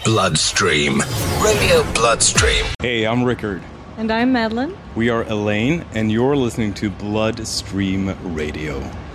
Bloodstream. Radio Bloodstream. Hey, I'm Rickard. And I'm Madeline. We are Elaine, and you're listening to Bloodstream Radio.